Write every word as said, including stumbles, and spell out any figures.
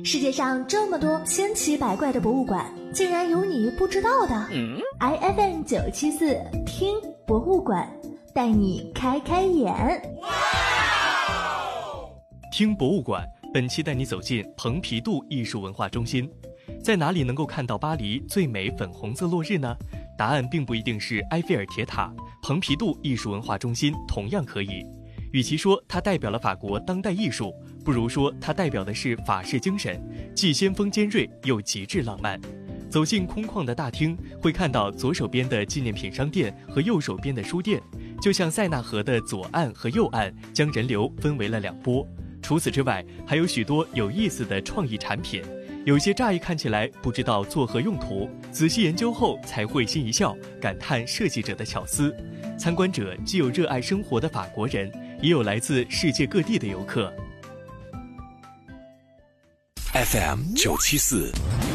世界上这么多千奇百怪的博物馆，竟然有你不知道的。嗯、I F M 九七四听博物馆，带你开开眼。 听博物馆，本期带你走进蓬皮杜艺术文化中心。在哪里能够看到巴黎最美粉红色落日呢？答案并不一定是埃菲尔铁塔，蓬皮杜艺术文化中心同样可以。与其说它代表了法国当代艺术，不如说它代表的是法式精神，既先锋尖锐又极致浪漫。走进空旷的大厅，会看到左手边的纪念品商店和右手边的书店，就像塞纳河的左岸和右岸将人流分为了两波。除此之外，还有许多有意思的创意产品，有些乍一看起来不知道作何用途，仔细研究后才会心一笑，感叹设计者的巧思。参观者既有热爱生活的法国人，也有来自世界各地的游客。 F M 九七四